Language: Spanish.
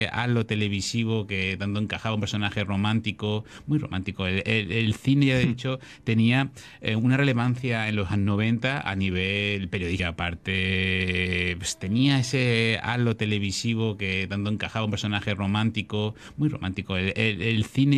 halo televisivo que tanto encajaba un personaje romántico, muy romántico. El cine, de hecho, tenía una relevancia en los años 90 a nivel periodístico. Aparte, pues, tenía ese halo televisivo que tanto encajaba un personaje romántico, muy romántico. El cine